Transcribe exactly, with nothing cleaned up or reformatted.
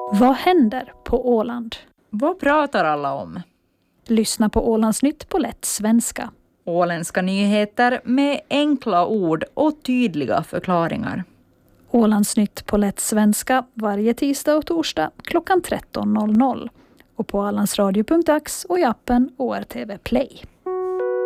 Vad händer på Åland? Vad pratar alla om? Lyssna på Ålandsnytt på lätt svenska. Åländska nyheter med enkla ord och tydliga förklaringar. Ålandsnytt på lätt svenska varje tisdag och torsdag klockan tretton noll noll. Och på ålandsradio punkt ax och i appen O R T V Play.